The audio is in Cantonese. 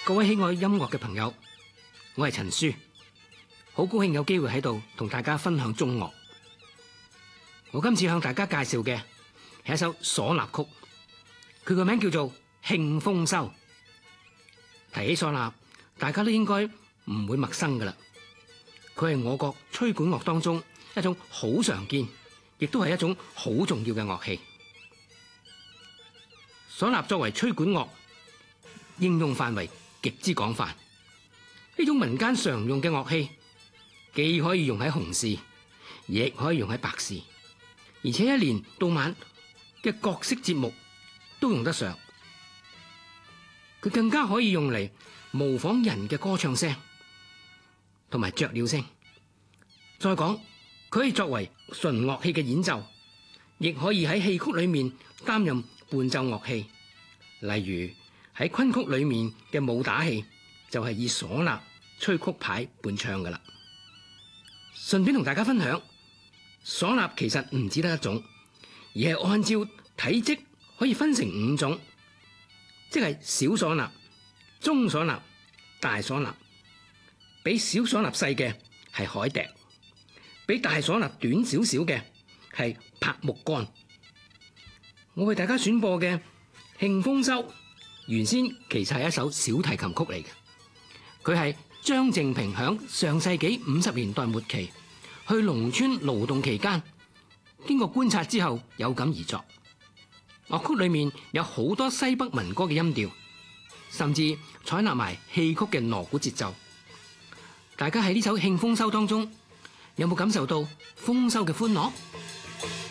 各位喜愛音樂嘅朋友，我係陳書，好高興有機會喺度同大家分享中樂。我今次向大家介紹嘅係一首嗩吶曲，佢個名叫做《慶豐收》。提起嗩吶，大家都應該唔會陌生噶啦。佢係我國吹管樂當中一種好常見，亦都係一種好重要嘅樂器。嗩吶作為吹管樂，應用範圍極之廣泛。呢種民間常用嘅樂器，既可以用喺紅事，亦可以用喺白事，而且一年到晚嘅各式節目都用得上。佢更加可以用嚟模仿人嘅歌唱聲同埋雀鳥聲。再講，佢可以作為純樂器嘅演奏，亦可以喺戲曲裏面擔任伴奏樂器。例如喺昆曲裏面嘅武打戲，就係以嗩吶吹曲牌伴唱噶啦。順便同大家分享，嗩吶其實唔只得一種，而係按照體積可以分成5種，即係小嗩吶、中嗩吶、大嗩吶。比小嗩吶細嘅係海笛，比大嗩吶短少少嘅係柏木桿。我為大家選播嘅《慶豐收》原先其實係一首小提琴曲嚟嘅，佢係張靜平響上世紀50年代末期去農村勞動期間，經過觀察之後有感而作。樂曲裏面有好多西北民歌嘅音調，甚至採納埋戲曲嘅鑼鼓節奏。大家喺呢首《慶豐收》當中有冇感受到豐收嘅歡樂？